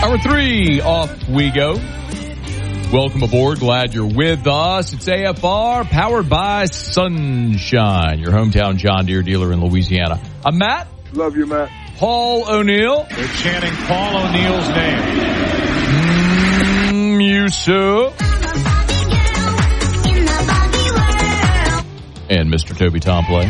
Hour 3, off we go. Welcome aboard. Glad you're with us. It's AFR, powered by Sunshine, your hometown John Deere dealer in Louisiana. I'm Matt. Love you, Matt. Paul O'Neill. They're chanting Paul O'Neill's name. You sir. And Mr. Toby Tomplay.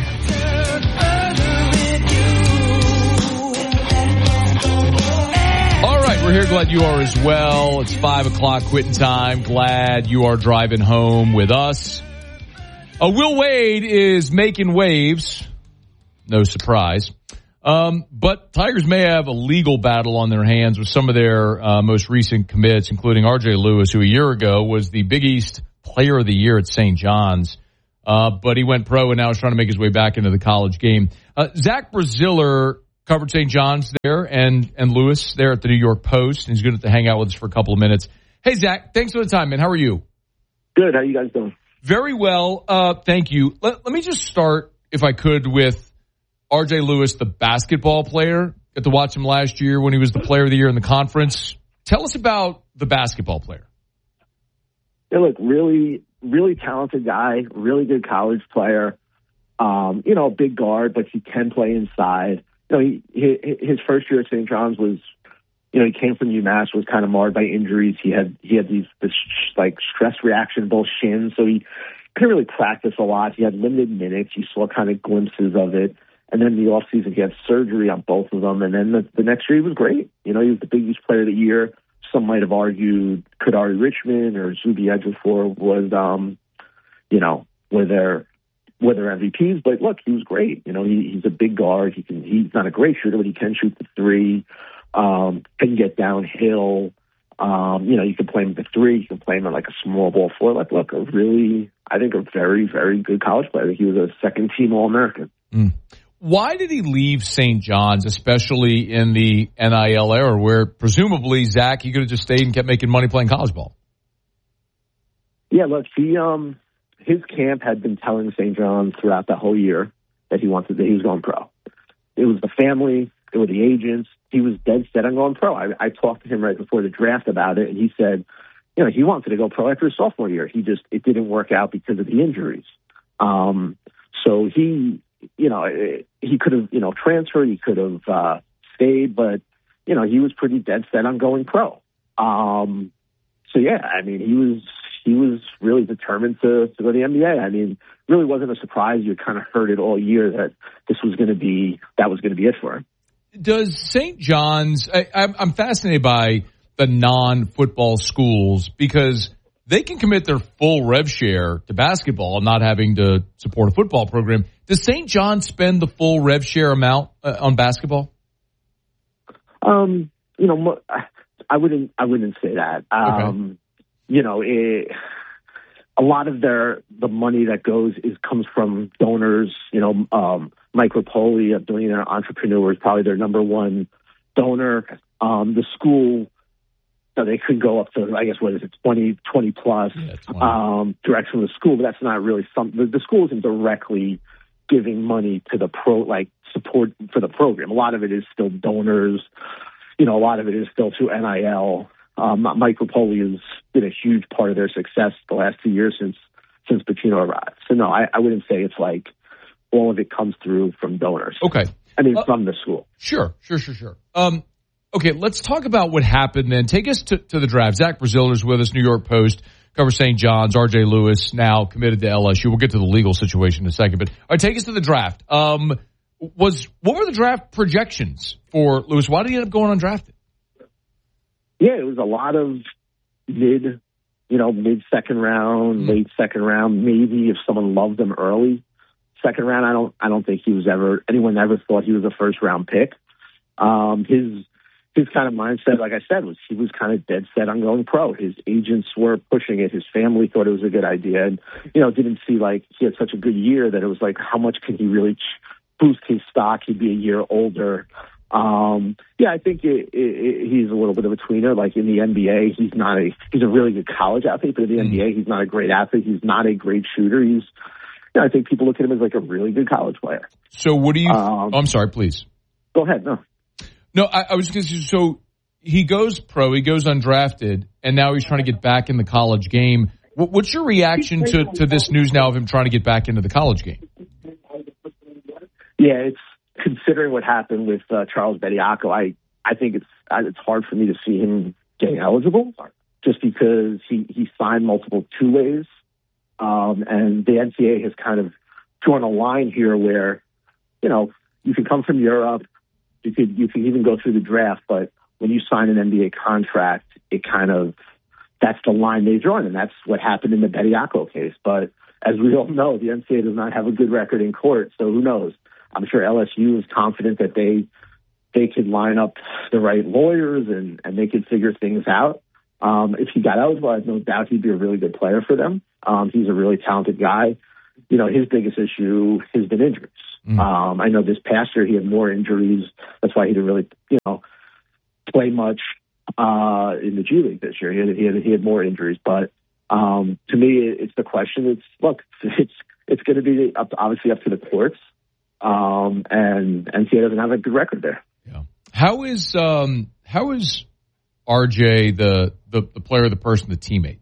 We're here. Glad you are as well. It's 5 o'clock quitting time. Glad you are driving home with us. Will Wade is making waves. No surprise. But Tigers may have a legal battle on their hands with some of their most recent commits, including R.J. Lewis, who a year ago was the Big East Player of the Year at St. John's. But he went pro and now is trying to make his way back into the college game. Zach Braziller covered St. John's there and Lewis there at the New York Post, and he's going to hang out with us for a couple of minutes. Hey, Zach, thanks for the time, man. How are you? Good. How you guys doing? Very well. Thank you. Let me just start, if I could, with R.J. Lewis, the basketball player. Got to watch him last year when he was the Player of the Year in the conference. Tell us about the basketball player. Yeah, look, really, really talented guy, really good college player. Big guard, but he can play inside. His first year at St. John's was, he came from UMass, was kind of marred by injuries. He had this stress reaction, both shins, so he couldn't really practice a lot. He had limited minutes. You saw kind of glimpses of it. And then in the offseason, he had surgery on both of them. And then the next year, he was great. He was the Big East Player of the Year. Some might have argued Kadari Richmond or Zuby Ejiofor were their MVPs, but look, he was great. He's a big guard. He's not a great shooter, but he can shoot the three. Can get downhill. You can play him at the three. You can play him at like a small ball four. I think a very, very good college player. He was a second team All-American. Why did he leave St. John's, especially in the NIL era, where presumably Zach, he could have just stayed and kept making money playing college ball? Yeah, look, his camp had been telling St. John's throughout the whole year that he was going pro. It was the family, it were the agents. He was dead set on going pro. I talked to him right before the draft about it, and he said, he wanted to go pro after his sophomore year. It didn't work out because of the injuries. So he could have, transferred. He could have stayed, but he was pretty dead set on going pro. He was really determined to go to the NBA. Really wasn't a surprise. You kind of heard it all year that was going to be it for him. Does St. John's, I'm fascinated by the non-football schools because they can commit their full rev share to basketball and not having to support a football program. Does St. John's spend the full rev share amount on basketball? I wouldn't say that. Okay. A lot of the money that comes from donors. Mike Rapoli, a billionaire entrepreneur, is probably their number one donor. The school, they could go up to, 20 plus, direct from the school, but that's not really something. The school isn't directly giving money to the support for the program. A lot of it is still donors. A lot of it is still to NIL. Mike Rapoli has been a huge part of their success the last 2 years since Pitino arrived. So no, I wouldn't say it's like all of it comes through from donors. Okay. From the school. Sure. Okay, let's talk about what happened then. Take us to the draft. Zach Braziller's with us, New York Post, covers St. John's. R.J. Lewis now committed to LSU. We'll get to the legal situation in a second. But all right, take us to the draft. What were the draft projections for Lewis? Why did he end up going undrafted? Yeah, it was a lot of mid-second round, late second round. Maybe if someone loved him early second round, I don't think anyone ever thought he was a first round pick. His kind of mindset, like I said, was he was kind of dead set on going pro. His agents were pushing it. His family thought it was a good idea, and didn't see like he had such a good year that it was like, how much can he really boost his stock? He'd be a year older. I think he's a little bit of a tweener. Like in the NBA, he's a really good college athlete, but in the NBA, he's not a great athlete. He's not a great shooter. I think people look at him as like a really good college player. So what do you, I'm sorry, please. Go ahead. No, I was going to say, so he goes pro, he goes undrafted, and now he's trying to get back in the college game. What's your reaction to this news now of him trying to get back into the college game? Yeah, it's considering what happened with Charles Bediako. I think it's hard for me to see him getting eligible just because he signed multiple two-ways. And the NCAA has kind of drawn a line here where, you know, you can come from Europe, you can even go through the draft, but when you sign an NBA contract, that's the line they've drawn, and that's what happened in the Bediako case. But as we all know, the NCAA does not have a good record in court, so who knows? I'm sure LSU is confident that they could line up the right lawyers and they could figure things out. If he got eligible, I have no doubt he'd be a really good player for them. He's a really talented guy. You know, his biggest issue has been injuries. I know this past year he had more injuries. That's why he didn't really, play much in the G League this year. He had more injuries. But to me, it's the question. It's going to be obviously up to the courts. And NCAA doesn't have a good record there. Yeah. How is RJ the player, the person, the teammate?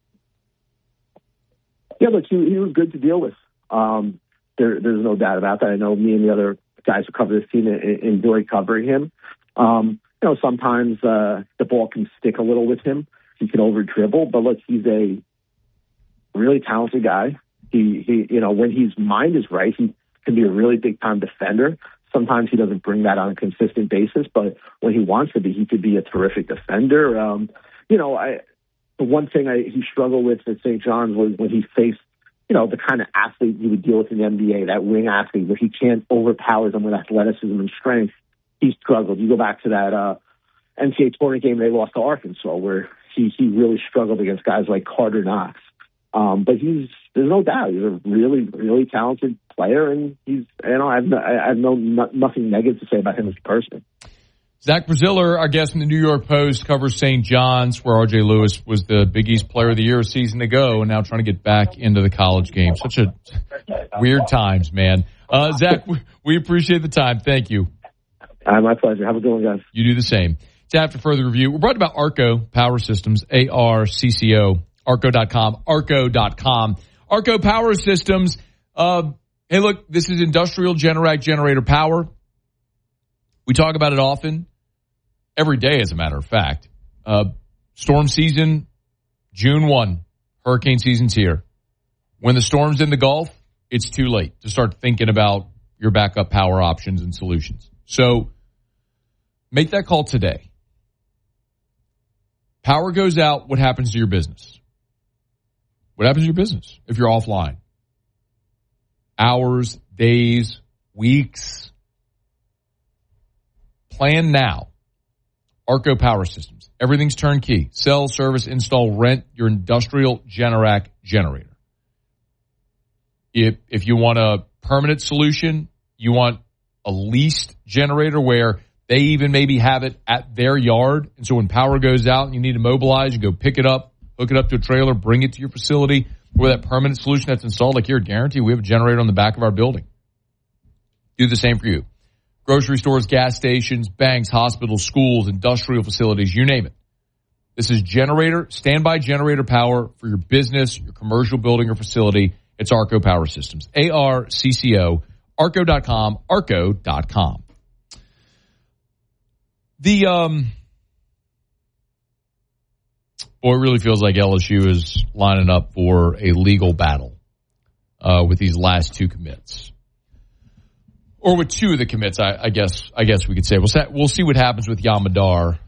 Yeah, look, he was good to deal with. There's no doubt about that. I know me and the other guys who cover this team enjoy covering him. Sometimes the ball can stick a little with him. He can over dribble, but look, he's a really talented guy. He when his mind is right, he can be a really big time defender. Sometimes he doesn't bring that on a consistent basis, but when he wants to be, he could be a terrific defender. The one thing he struggled with at St. John's was when he faced, the kind of athlete you would deal with in the NBA, that wing athlete where he can't overpower them with athleticism and strength. He struggled. You go back to that NCAA tournament game they lost to Arkansas, where he really struggled against guys like Carter Knox. But there's no doubt he's a really, really talented player, and I have nothing negative to say about him as a person. Zach Braziller, our guest from the New York Post, covers St. John's, where R.J. Lewis was the Big East Player of the Year a season ago, and now trying to get back into the college game. Such a weird times, man. Zach, we appreciate the time. Thank you. My pleasure. Have a good one, guys. You do the same. It's After Further Review. We're brought about Arco Power Systems, ARCCO, Arco.com, Arco.com. Arco Power Systems. Hey, look, this is industrial generator power. We talk about it often, every day, as a matter of fact. Storm season, June 1. Hurricane season's here. When the storm's in the Gulf, it's too late to start thinking about your backup power options and solutions. So make that call today. Power goes out, what happens to your business? What happens to your business if you're offline? Hours, days, weeks. Plan now. Arco Power Systems. Everything's turnkey. Sell, service, install, rent your industrial Generac generator. If you want a permanent solution, you want a leased generator where they even maybe have it at their yard. And so when power goes out and you need to mobilize, you go pick it up, hook it up to a trailer, bring it to your facility. Or that permanent solution that's installed, like here at Guarantee, we have a generator on the back of our building. Do the same for you. Grocery stores, gas stations, banks, hospitals, schools, industrial facilities, you name it. This is standby generator power for your business, your commercial building or facility. It's Arco Power Systems. ARCCO, Arco.com, Arco.com. Boy, it really feels like LSU is lining up for a legal battle with these last two commits. Or with two of the commits, I guess we could say. We'll see what happens with Yamadar.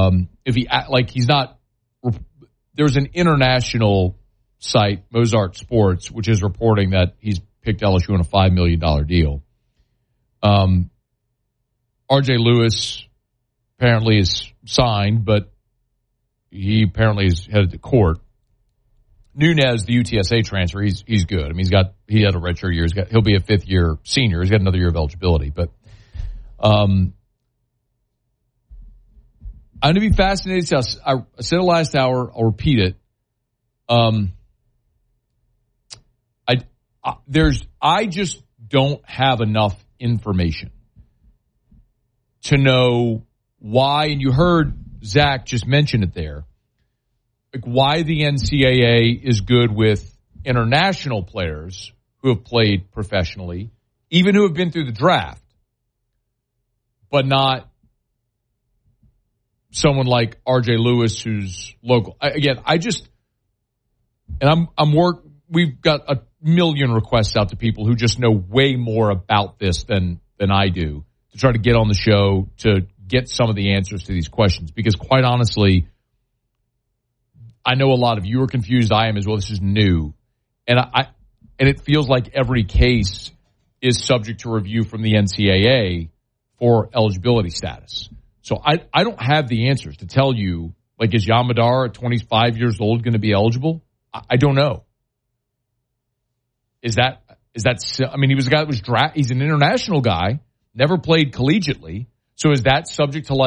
There's an international site, Mozart Sports, which is reporting that he's picked LSU on a $5 million deal. R.J. Lewis apparently is signed, but he apparently is headed to court. Nunez, the UTSA transfer, he's good. I mean, he had a redshirt year. He'll be a fifth year senior. He's got another year of eligibility. But I'm going to be fascinated. I said it last hour. I'll repeat it. I just don't have enough information to know why. And you heard Zach just mentioned it there, like why the NCAA is good with international players who have played professionally, even who have been through the draft, but not someone like R.J. Lewis who's local. We've got a million requests out to people who just know way more about this than I do to try to get on the show to get some of the answers to these questions. Because quite honestly, I know a lot of you are confused. I am as well. This is new. And it feels like every case is subject to review from the NCAA for eligibility status. So I don't have the answers to tell you, like, is Yamadar at 25 years old going to be eligible? I don't know. Is that, I mean, he was a guy that was he's an international guy, never played collegiately. So is that subject to